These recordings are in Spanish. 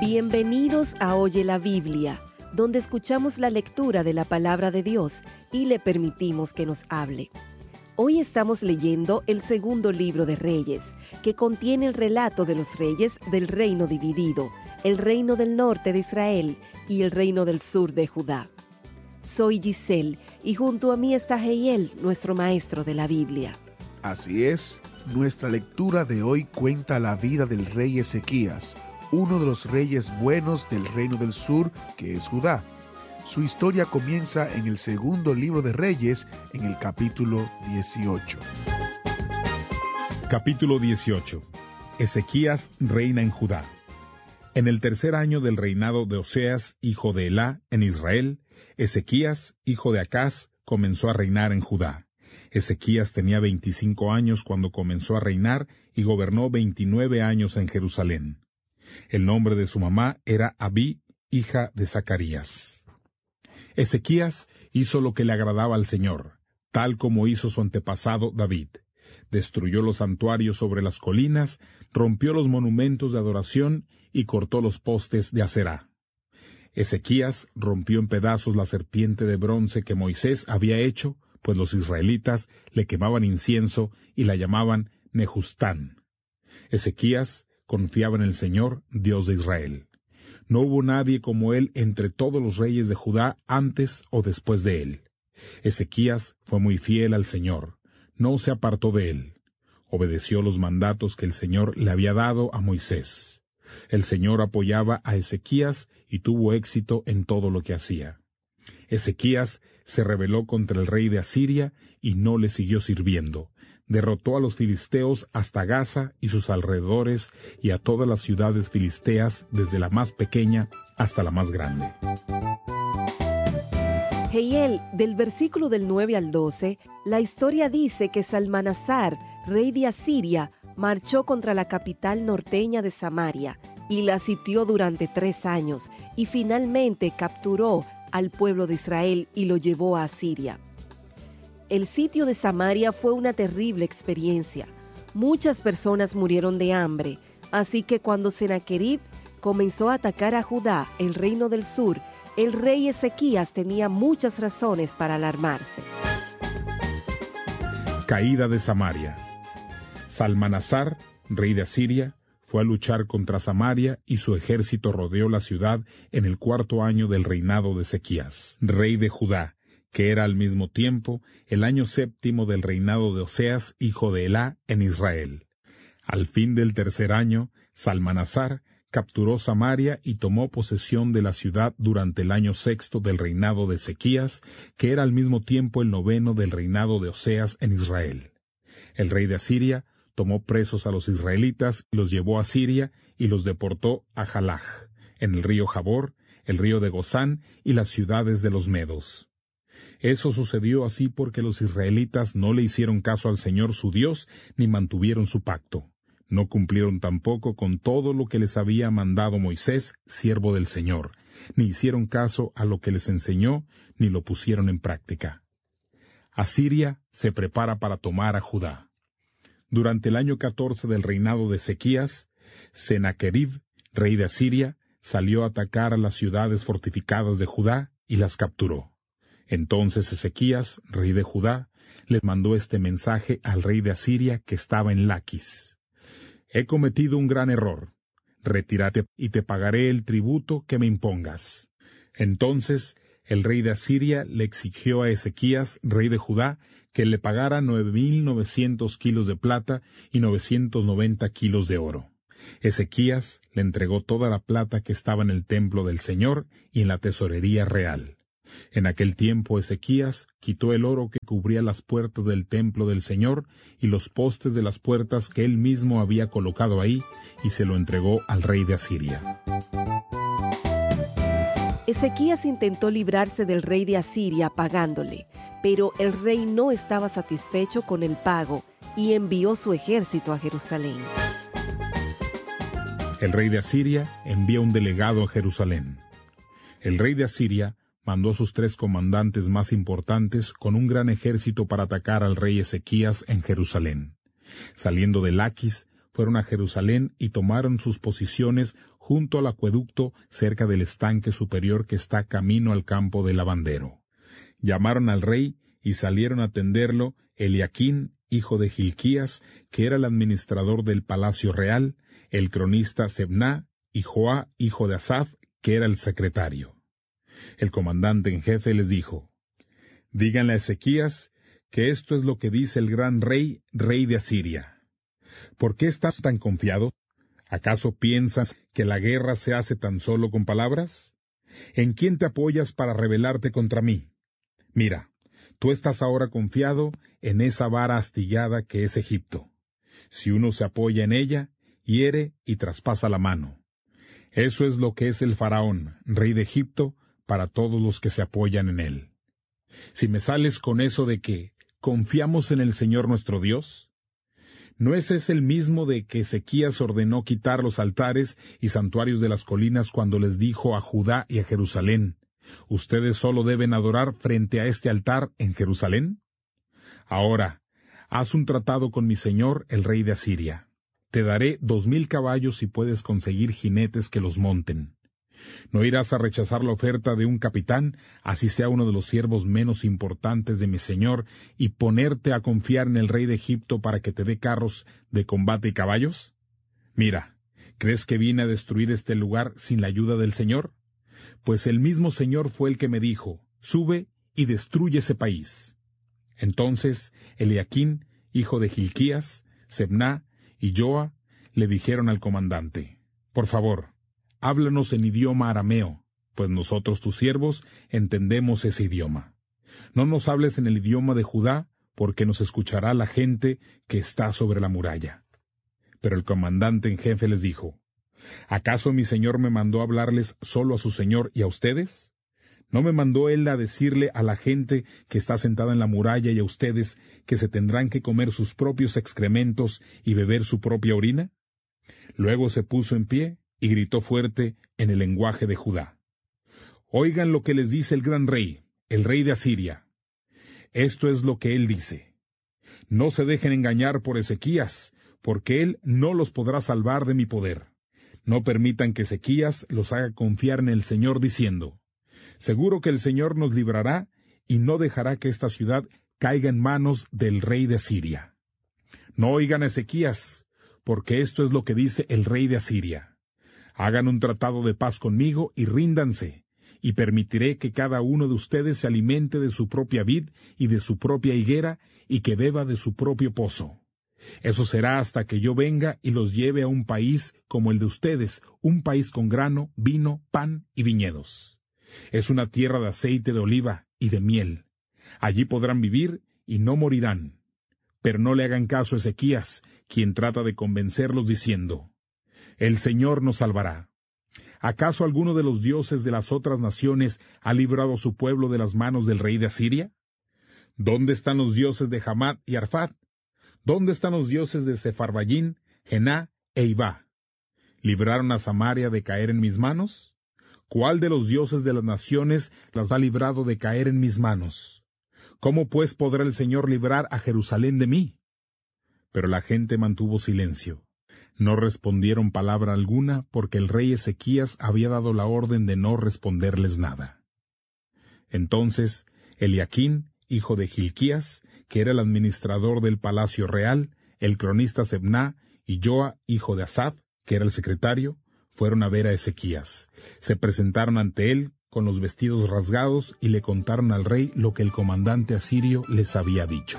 Bienvenidos a Oye la Biblia, donde escuchamos la lectura de la palabra de Dios y le permitimos que nos hable. Hoy estamos leyendo el segundo libro de Reyes, que contiene el relato de los reyes del reino dividido, el reino del norte de Israel y el reino del sur de Judá. Soy Giselle y junto a mí está Jehiel, nuestro maestro de la Biblia. Así es, nuestra lectura de hoy cuenta la vida del rey Ezequías, uno de los reyes buenos del reino del sur, que es Judá. Su historia comienza en el segundo libro de Reyes, en el capítulo 18. Capítulo 18. Ezequías reina en Judá. En el tercer año del reinado de Oseas, hijo de Elá, en Israel, Ezequías, hijo de Acaz, comenzó a reinar en Judá. Ezequías tenía 25 años cuando comenzó a reinar y gobernó 29 años en Jerusalén. El nombre de su mamá era Abí, hija de Zacarías. Ezequías hizo lo que le agradaba al Señor, tal como hizo su antepasado David. Destruyó los santuarios sobre las colinas, rompió los monumentos de adoración y cortó los postes de Aserá. Ezequías rompió en pedazos la serpiente de bronce que Moisés había hecho, pues los israelitas le quemaban incienso y la llamaban Nehustán. Ezequías confiaba en el Señor, Dios de Israel. No hubo nadie como él entre todos los reyes de Judá antes o después de él. Ezequías fue muy fiel al Señor, no se apartó de él. Obedeció los mandatos que el Señor le había dado a Moisés. El Señor apoyaba a Ezequías y tuvo éxito en todo lo que hacía. Ezequías se rebeló contra el rey de Asiria y no le siguió sirviendo. Derrotó a los filisteos hasta Gaza y sus alrededores y a todas las ciudades filisteas, desde la más pequeña hasta la más grande. Jehiel, del versículo del 9 al 12, la historia dice que Salmanasar, rey de Asiria, marchó contra la capital norteña de Samaria y la sitió durante 3 años y finalmente capturó al pueblo de Israel y lo llevó a Asiria. El sitio de Samaria fue una terrible experiencia. Muchas personas murieron de hambre, así que cuando Sennacherib comenzó a atacar a Judá, el reino del sur, el rey Ezequías tenía muchas razones para alarmarse. Caída de Samaria. Salmanasar, rey de Asiria, fue a luchar contra Samaria y su ejército rodeó la ciudad en el 4º año del reinado de Ezequías, rey de Judá, que era al mismo tiempo el año 7º del reinado de Oseas, hijo de Elá, en Israel. Al fin del tercer año, Salmanasar capturó Samaria y tomó posesión de la ciudad durante el año 6º del reinado de Ezequías, que era al mismo tiempo el 9º del reinado de Oseas en Israel. El rey de Asiria tomó presos a los israelitas, los llevó a Siria y los deportó a Jalaj, en el río Jabor, el río de Gozán y las ciudades de los medos. Eso sucedió así porque los israelitas no le hicieron caso al Señor su Dios, ni mantuvieron su pacto. No cumplieron tampoco con todo lo que les había mandado Moisés, siervo del Señor, ni hicieron caso a lo que les enseñó, ni lo pusieron en práctica. Asiria se prepara para tomar a Judá. Durante el año 14 del reinado de Ezequías, Sennacherib, rey de Asiria, salió a atacar a las ciudades fortificadas de Judá y las capturó. Entonces Ezequías, rey de Judá, les mandó este mensaje al rey de Asiria que estaba en Laquis. He cometido un gran error. Retírate y te pagaré el tributo que me impongas. Entonces el rey de Asiria le exigió a Ezequías, rey de Judá, que le pagara 9,900 kilos de plata y 990 kilos de oro. Ezequías le entregó toda la plata que estaba en el templo del Señor y en la tesorería real. En aquel tiempo Ezequías quitó el oro que cubría las puertas del templo del Señor y los postes de las puertas que él mismo había colocado ahí, y se lo entregó al rey de Asiria. Ezequías intentó librarse del rey de Asiria pagándole, pero el rey no estaba satisfecho con el pago y envió su ejército a Jerusalén. El rey de Asiria envía un delegado a Jerusalén. El rey de Asiria mandó a sus 3 comandantes más importantes con un gran ejército para atacar al rey Ezequías en Jerusalén. Saliendo de Laquis, fueron a Jerusalén y tomaron sus posiciones junto al acueducto cerca del estanque superior que está camino al campo del lavandero. Llamaron al rey y salieron a atenderlo Eliaquín, hijo de Hilquías, que era el administrador del palacio real, el cronista Sebná, y Joá, hijo de Asaf, que era el secretario. El comandante en jefe les dijo: díganle a Ezequías que esto es lo que dice el gran rey, rey de Asiria. ¿Por qué estás tan confiado? ¿Acaso piensas que la guerra se hace tan solo con palabras? ¿En quién te apoyas para rebelarte contra mí? Mira, tú estás ahora confiado en esa vara astillada que es Egipto. Si uno se apoya en ella, hiere y traspasa la mano. Eso es lo que es el faraón, rey de Egipto, para todos los que se apoyan en él. Si me sales con eso de que confiamos en el Señor nuestro Dios, ¿no ese es el mismo de que Ezequías ordenó quitar los altares y santuarios de las colinas cuando les dijo a Judá y a Jerusalén: ustedes solo deben adorar frente a este altar en Jerusalén? Ahora, haz un tratado con mi señor, el rey de Asiria. Te daré 2,000 caballos si puedes conseguir jinetes que los monten. No irás a rechazar la oferta de un capitán, así sea uno de los siervos menos importantes de mi señor, y ponerte a confiar en el rey de Egipto para que te dé carros de combate y caballos. Mira, ¿crees que vine a destruir este lugar sin la ayuda del Señor? Pues el mismo Señor fue el que me dijo: sube y destruye ese país. Entonces Eliaquín, hijo de Hilquías, Sebná y Joá le dijeron al comandante: por favor, háblanos en idioma arameo, pues nosotros tus siervos entendemos ese idioma. No nos hables en el idioma de Judá, porque nos escuchará la gente que está sobre la muralla. Pero el comandante en jefe les dijo: ¿acaso mi señor me mandó a hablarles solo a su señor y a ustedes? ¿No me mandó él a decirle a la gente que está sentada en la muralla y a ustedes que se tendrán que comer sus propios excrementos y beber su propia orina? Luego se puso en pie y gritó fuerte en el lenguaje de Judá: oigan lo que les dice el gran rey, el rey de Asiria. Esto es lo que él dice: no se dejen engañar por Ezequías, porque él no los podrá salvar de mi poder. No permitan que Ezequías los haga confiar en el Señor diciendo: seguro que el Señor nos librará y no dejará que esta ciudad caiga en manos del rey de Asiria. No oigan a Ezequías, porque esto es lo que dice el rey de Asiria: hagan un tratado de paz conmigo y ríndanse, y permitiré que cada uno de ustedes se alimente de su propia vid y de su propia higuera, y que beba de su propio pozo. Eso será hasta que yo venga y los lleve a un país como el de ustedes, un país con grano, vino, pan y viñedos. Es una tierra de aceite de oliva y de miel. Allí podrán vivir y no morirán. Pero no le hagan caso a Ezequías, quien trata de convencerlos diciendo: el Señor nos salvará. ¿Acaso alguno de los dioses de las otras naciones ha librado a su pueblo de las manos del rey de Asiria? ¿Dónde están los dioses de Hamat y Arfad? ¿Dónde están los dioses de Sefarvayín, Jená e Ibá? ¿Libraron a Samaria de caer en mis manos? ¿Cuál de los dioses de las naciones las ha librado de caer en mis manos? ¿Cómo pues podrá el Señor librar a Jerusalén de mí? Pero la gente mantuvo silencio. No respondieron palabra alguna, porque el rey Ezequías había dado la orden de no responderles nada. Entonces Eliaquín, hijo de Hilquías, que era el administrador del palacio real, el cronista Sebná, y Joá, hijo de Asaf, que era el secretario, fueron a ver a Ezequías. Se presentaron ante él con los vestidos rasgados y le contaron al rey lo que el comandante asirio les había dicho.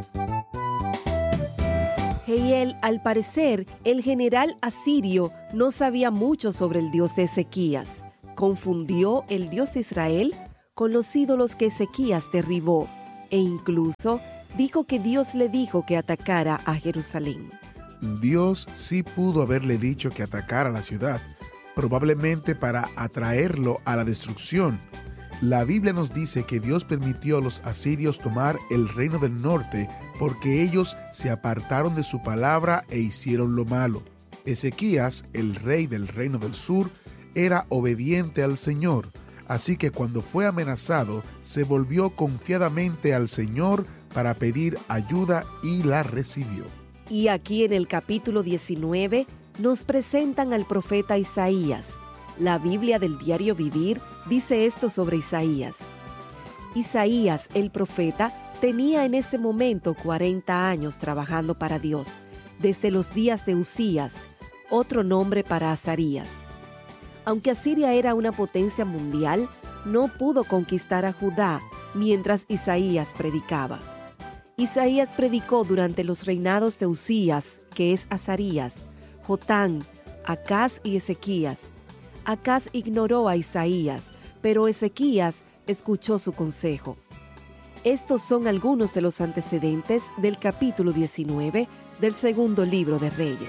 Jehiel, al parecer, el general asirio no sabía mucho sobre el Dios de Ezequías. Confundió el Dios de Israel con los ídolos que Ezequías derribó, e incluso dijo que Dios le dijo que atacara a Jerusalén. Dios sí pudo haberle dicho que atacara la ciudad, probablemente para atraerlo a la destrucción. La Biblia nos dice que Dios permitió a los asirios tomar el reino del norte porque ellos se apartaron de su palabra e hicieron lo malo. Ezequías, el rey del reino del sur, era obediente al Señor, así que cuando fue amenazado, se volvió confiadamente al Señor para pedir ayuda y la recibió. Y aquí en el capítulo 19 nos presentan al profeta Isaías. La Biblia del Diario Vivir dice esto sobre Isaías. Isaías, el profeta, tenía en ese momento 40 años trabajando para Dios, desde los días de Usías, otro nombre para Azarías. Aunque Asiria era una potencia mundial, no pudo conquistar a Judá mientras Isaías predicaba. Isaías predicó durante los reinados de Usías, que es Azarías, Jotán, Acaz y Ezequías. Acaz ignoró a Isaías, pero Ezequías escuchó su consejo. Estos son algunos de los antecedentes del capítulo 19 del segundo libro de Reyes.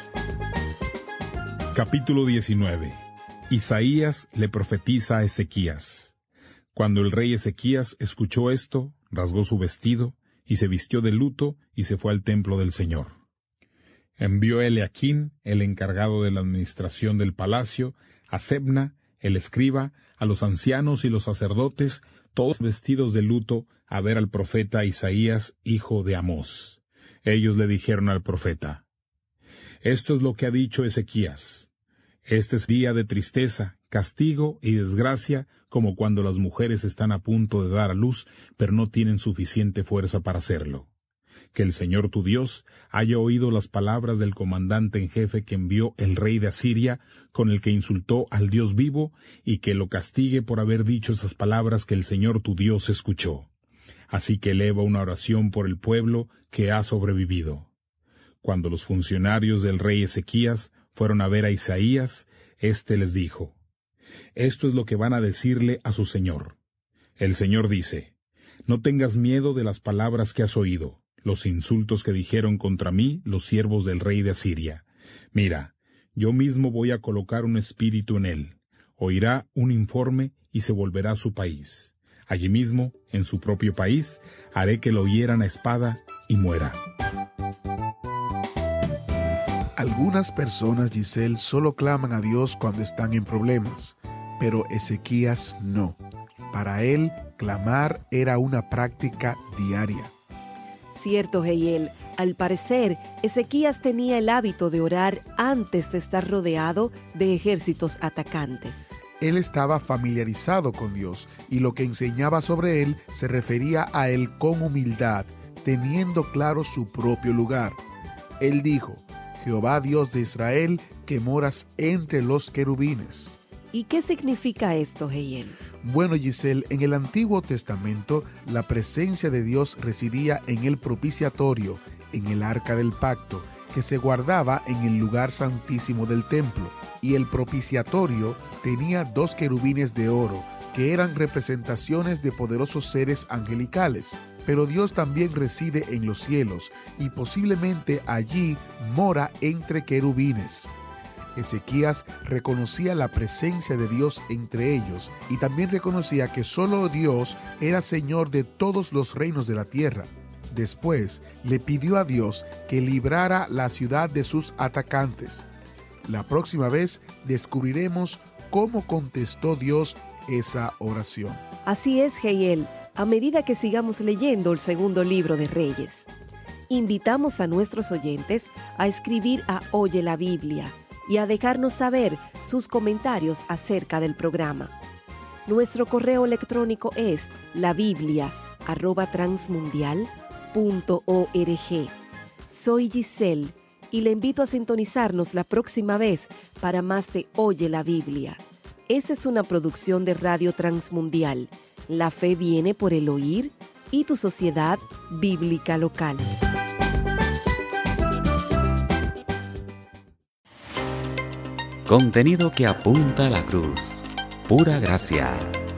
Capítulo 19. Isaías le profetiza a Ezequías. Cuando el rey Ezequías escuchó esto, rasgó su vestido y se vistió de luto y se fue al templo del Señor. Envió Eliaquín, el encargado de la administración del palacio, a Sebna, el escriba, a los ancianos y los sacerdotes, todos vestidos de luto, a ver al profeta Isaías, hijo de Amós. Ellos le dijeron al profeta: Esto es lo que ha dicho Ezequías. Este es día de tristeza, castigo y desgracia, como cuando las mujeres están a punto de dar a luz, pero no tienen suficiente fuerza para hacerlo. Que el Señor tu Dios haya oído las palabras del comandante en jefe que envió el rey de Asiria, con el que insultó al Dios vivo, y que lo castigue por haber dicho esas palabras que el Señor tu Dios escuchó. Así que eleva una oración por el pueblo que ha sobrevivido. Cuando los funcionarios del rey Ezequías fueron a ver a Isaías, éste les dijo: Esto es lo que van a decirle a su señor. El Señor dice: No tengas miedo de las palabras que has oído, los insultos que dijeron contra mí los siervos del rey de Asiria. Mira, yo mismo voy a colocar un espíritu en él. Oirá un informe y se volverá a su país. Allí mismo, en su propio país, haré que lo hieran a espada y muera. Algunas personas, Giselle, solo claman a Dios cuando están en problemas, pero Ezequías no. Para él, clamar era una práctica diaria. Cierto, Heiel. Al parecer, Ezequías tenía el hábito de orar antes de estar rodeado de ejércitos atacantes. Él estaba familiarizado con Dios y lo que enseñaba sobre él se refería a él con humildad, teniendo claro su propio lugar. Él dijo: Jehová Dios de Israel, que moras entre los querubines. ¿Y qué significa esto, Heiel? Bueno, Giselle, en el Antiguo Testamento, la presencia de Dios residía en el propiciatorio, en el arca del pacto, que se guardaba en el lugar santísimo del templo. Y el propiciatorio tenía 2 querubines de oro, que eran representaciones de poderosos seres angelicales. Pero Dios también reside en los cielos, y posiblemente allí mora entre querubines. Ezequías reconocía la presencia de Dios entre ellos y también reconocía que solo Dios era Señor de todos los reinos de la tierra. Después le pidió a Dios que librara la ciudad de sus atacantes. La próxima vez descubriremos cómo contestó Dios esa oración. Así es, Heiel, a medida que sigamos leyendo el segundo libro de Reyes. Invitamos a nuestros oyentes a escribir a Oye la Biblia y a dejarnos saber sus comentarios acerca del programa. Nuestro correo electrónico es labiblia@transmundial.org. Soy Giselle y le invito a sintonizarnos la próxima vez para más de Oye la Biblia. Esta es una producción de Radio Transmundial. La fe viene por el oír y tu sociedad bíblica local. Contenido que apunta a la cruz. Pura gracia.